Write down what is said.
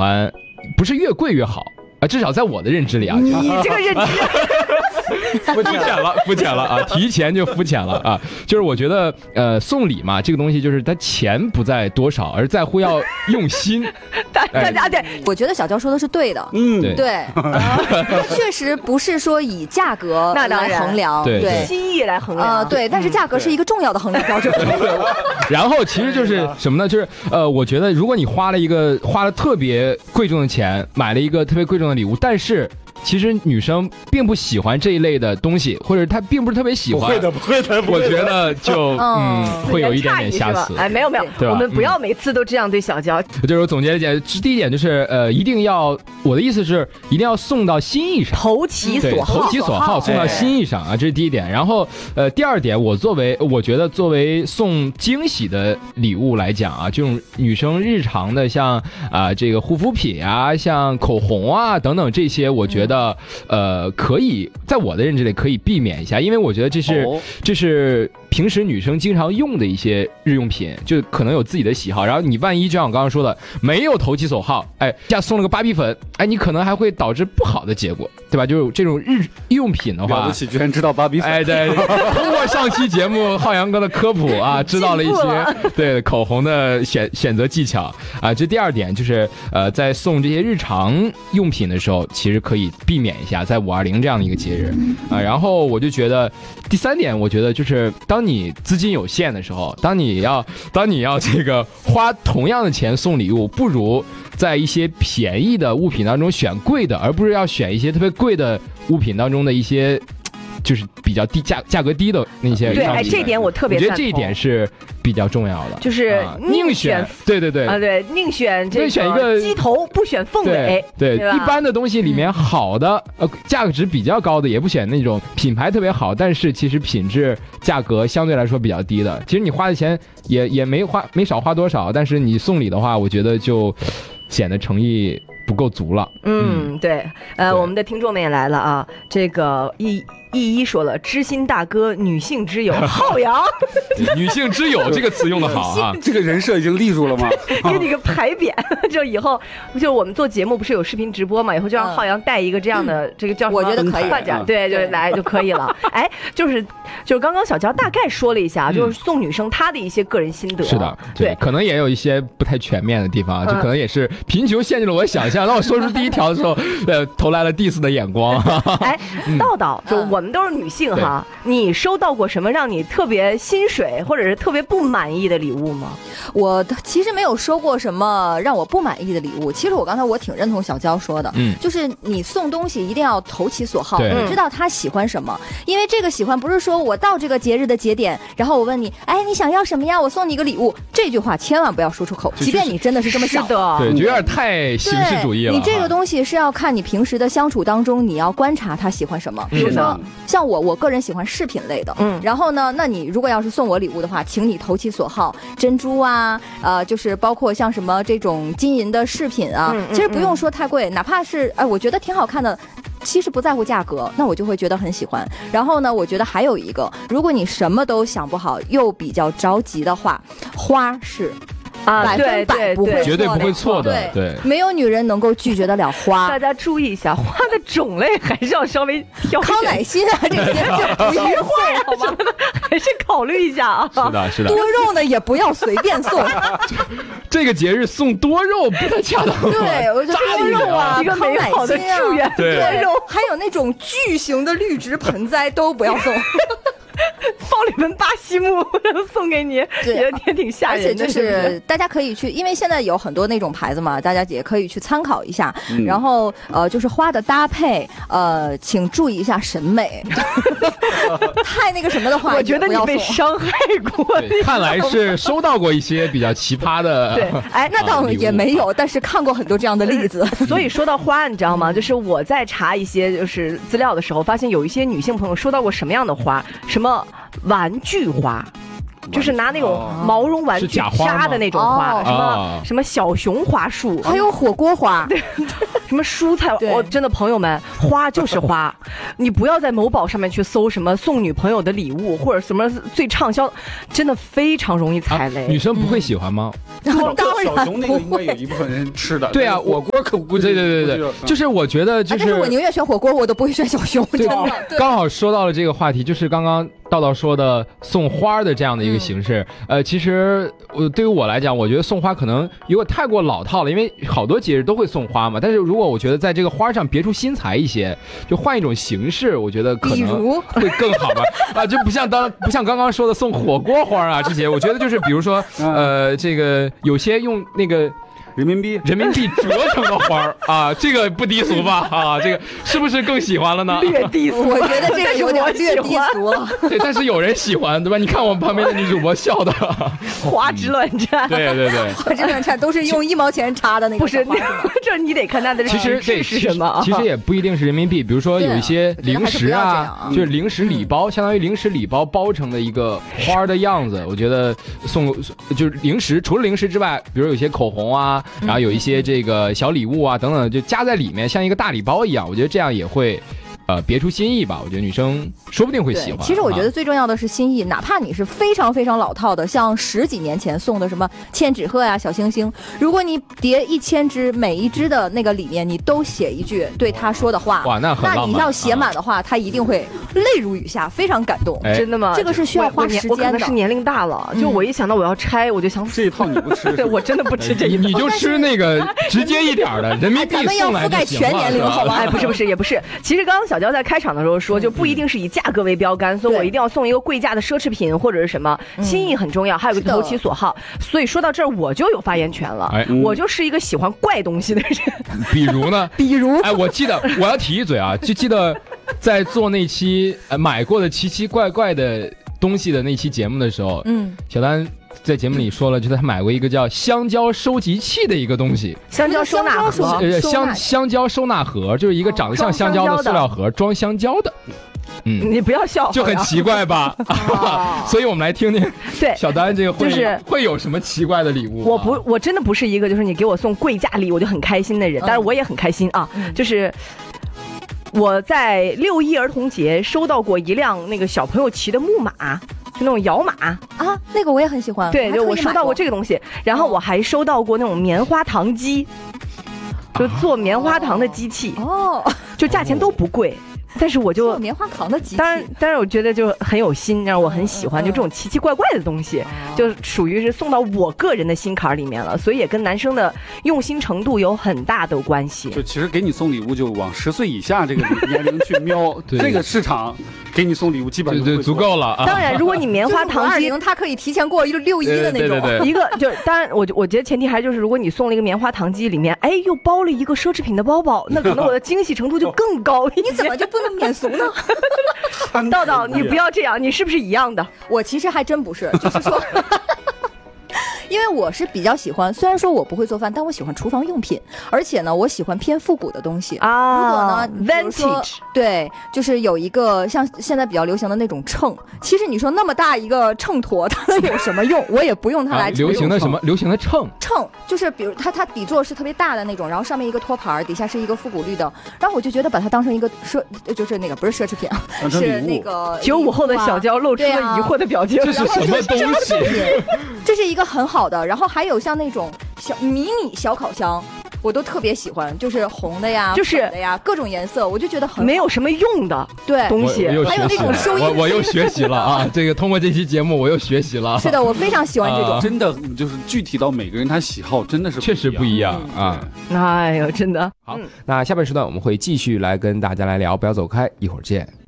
欢，不是越贵越好啊，至少在我的认知里啊。 你这个认知肤浅了啊！提前就肤浅了啊！就是我觉得送礼嘛，这个东西就是它钱不在多少，而在乎要用心。 大家对， 我觉得小娇说的是对的。对，确实不是说以价格来衡量， 对心意来衡量对，但是价格是一个重要的衡量标准。 然后其实就是什么呢？就是我觉得如果你花了特别贵重的钱，买了一个特别贵重的礼物，但是其实女生并不喜欢这一类的东西，或者她并不是特别喜欢。 不会的。 我觉得就会有一点点瑕疵。 哎，没有，我们不要每次都这样对小娇。 就是我总结了一点，第一点就是一定要，我的意思是一定要送到心意上， 投其所好， 送到心意上啊，这是第一点。然后第二点，我觉得作为送惊喜的礼物来讲啊，这种女生日常的像这个护肤品啊，像口红啊等等这些，我觉得可以在我的认知里可以避免一下，因为我觉得这是平时女生经常用的一些日用品，就可能有自己的喜好，然后你万一就像我刚刚说的没有投其所好，哎，送了个芭比粉，哎，你可能还会导致不好的结果，对吧？就是这种日用品的话， 了不起居然知道芭比粉， 哎，对，通过上期节目浩洋哥的科普啊，知道了一些对口红的选择技巧啊。这第二点就是在送这些日常用品的时候，其实可以避免一下，在520这样的一个节日啊。然后我就觉得第三点，我觉得就是当你资金有限的时候，当你要这个花同样的钱送礼物，不如在一些便宜的物品当中选贵的，而不是要选一些特别贵的物品当中的一些就是比较低价格低的那些。 对，哎，这点我特别赞同。 我觉得这一点是比较重要的， 就是宁选对宁选这一个鸡头，不选凤尾。 对，一般的东西里面好的价值比较高的，也不选那种品牌特别好，但是其实品质价格相对来说比较低的。其实你花的钱也没少花多少，但是你送礼的话，我觉得就显得诚意不够足了。 对，我们的听众们也来了啊，这个一说了，知心大哥，女性之友浩洋。 女性之友这个词用的好啊， 这个人设已经立住了吗？ 给你个牌匾，就以后就我们做节目不是有视频直播嘛，以后就让浩洋带一个这样的这个叫什么？ 我觉得可以， 对，就来就可以了。哎，就是刚刚小娇大概说了一下，就是送女生她的一些个人心得。 是的，对，可能也有一些不太全面的地方，就可能也是贫穷限制了我的想象。当我说出第一条的时候，投来了 diss 的眼光。 哎，道就我们都是女性哈，你收到过什么让你特别心水或者是特别不满意的礼物吗？ 我其实没有收过什么让我不满意的礼物。其实我刚才挺认同小娇说的，就是你送东西一定要投其所好，你知道他喜欢什么，因为这个喜欢不是说我到这个节日的节点，然后我问你，哎，你想要什么呀？我送你一个礼物，这句话千万不要说出口，即便你真的是这么想的， 对，就有点太形式主义了。 你这个东西是要看你平时的相处当中，你要观察他喜欢什么。比如说，像我个人喜欢饰品类的，然后呢，那你如果要是送我礼物的话，请你投其所好，珍珠啊，就是包括像什么这种金银的饰品啊，其实不用说太贵，哪怕是我觉得挺好看的。其实不在乎价格，那我就会觉得很喜欢。然后呢，我觉得还有一个，如果你什么都想不好，又比较着急的话，花是100%不会， 绝对不会错的。对， 没有女人能够拒绝得了花。 大家注意一下，花的种类还是要稍微挑。 康乃馨啊，这些不要送好吗？ 还是考虑一下啊。 是的。 多肉呢也不要随便送。 这个节日送多肉不太恰当。 对，我觉得多肉啊， 一个美好的祝愿。 对， 多肉还有那种巨型的绿植盆栽都不要送。 放了一盆巴西木送给你，也挺吓人的。 而且就是大家可以去，因为现在有很多那种牌子嘛，大家也可以去参考一下。然后就是花的搭配，请注意一下审美。太那个什么的话， 我觉得你被伤害过。 看来是收到过一些比较奇葩的。 对，哎， 那倒也没有，但是看过很多这样的例子。 所以说到花，你知道吗？就是我在查一些就是资料的时候，发现有一些女性朋友收到过什么样的花，什么玩具花，就是拿那种毛绒玩具扎的那种花，什么小熊花束， 还有火锅花， 什么蔬菜，真的朋友们，花就是花，你不要在某宝上面去搜什么送女朋友的礼物或者什么最畅销，真的非常容易踩雷。 女生不会喜欢吗？ 小熊那个应该有一部分人吃的。 对啊， 火锅可估计对，就是我觉得就是， 但是我宁愿选火锅，我都不会选小熊，真的。 刚好说到了这个话题，就是刚刚道说的送花的这样的一个形式。其实对于我来讲，我觉得送花可能如果太过老套了，因为好多节日都会送花嘛。但是如果我觉得在这个花上别出心裁一些，就换一种形式，我觉得可能会更好吧。就不像刚刚说的送火锅花啊这些，我觉得就是比如说这个有些用那个。 人民币折成的花啊，这个不低俗吧？啊，这个是不是更喜欢了呢？ 略低俗， 我觉得这个有点略低俗了。 对，但是有人喜欢，对吧？你看我们旁边的女主播笑的， 花枝乱颤。 对， 花枝乱颤都是用1毛钱插的那个。 不是，这你得看它的实质是什么。 其实也不一定是人民币，比如说有一些零食啊，就是零食礼包，相当于零食礼包包成的一个花的样子。我觉得送就是零食，除了零食之外，比如有些口红啊。然后有一些这个小礼物啊等等，就加在里面，像一个大礼包一样。我觉得这样也会，别出心意吧。我觉得女生说不定会喜欢。 其实我觉得最重要的是心意，哪怕你是非常非常老套的，像10几年前送的什么千纸鹤呀、小星星，如果你叠1000只，每一只的那个里面你都写一句对他说的话， 哇，那很浪漫。 那你要写满的话，他一定会泪如雨下，非常感动。 真的吗？ 这个是需要花时间的。 我可能是年龄大了，就我一想到我要拆，我就想这一套你不吃， 我真的不吃这一套。 你就吃那个直接一点的人民币送来就行了。咱们要覆盖全年龄，好吧？ 不是，也不是。其实刚刚小娇在开场的时候说，就不一定是以价格为标杆，所以我一定要送一个贵价的奢侈品或者是什么，心意很重要，还有个投其所好。所以说到这儿，我就有发言权了。我就是一个喜欢怪东西的人。 比如呢？ 我记得我要提一嘴啊，就记得在做那期买过的奇奇怪怪的东西的那期节目的时候，小丹在节目里说了，就他买过一个叫香蕉收集器的一个东西。 香蕉收纳盒， 香蕉收纳盒，就是一个长得像香蕉的塑料盒，装香蕉的。 你不要笑， 就很奇怪吧？所以我们来听听， 对小丹这个会有什么奇怪的礼物？ 我真的不是一个就是你给我送贵价礼我就很开心的人，但是我也很开心啊，就是我在6·1儿童节收到过一辆那个小朋友骑的木马。就那种摇马啊，那个我也很喜欢。 对，就我收到过这个东西，然后我还收到过那种棉花糖机，就做棉花糖的机器。就价钱都不贵。但是我就棉花糖的机器， 当然我觉得就很有心，让我很喜欢，就这种奇奇怪怪的东西，就属于是送到我个人的心坎里面了，所以也跟男生的用心程度有很大的关系。 就其实给你送礼物，就往10岁以下这个年龄去瞄，这个市场给你送礼物基本上足够了。 当然，如果你棉花糖机， 它可以提前过6·1的那种， 一个就当然我觉得前提还是就是，如果你送了一个棉花糖机，里面又包了一个奢侈品的包包，那可能我的惊喜程度就更高一些。 你怎么就不能免俗呢？ 道道，你不要这样，你是不是一样的？ 我其实还真不是，就是说。因为我是比较喜欢，虽然说我不会做饭，但我喜欢厨房用品，而且呢，我喜欢偏复古的东西啊。如果呢 ，vintage， 对，就是有一个像现在比较流行的那种秤，其实你说那么大一个秤砣，它能有什么用？我也不用它来。 流行的什么？流行的秤？ 秤就是比如它底座是特别大的那种，然后上面一个托盘，底下是一个复古绿的，然后我就觉得把它当成一个就是那个不是奢侈品啊，是那个 95后的小娇露出了疑惑的表情。 这是什么东西？ 这是一个很好的，然后还有像那种迷你小烤箱，我都特别喜欢，就是红的呀， 就是粉的呀，各种颜色，我就觉得很没有什么用的东西。 还有那种收音， 我又学习了啊！这个通过这期节目，我又学习了。 是的，我非常喜欢这种。 真的就是具体到每个人他喜好，真的是确实不一样啊！ 哎呦，真的好。那下半时段我们会继续来跟大家来聊，不要走开，一会儿见。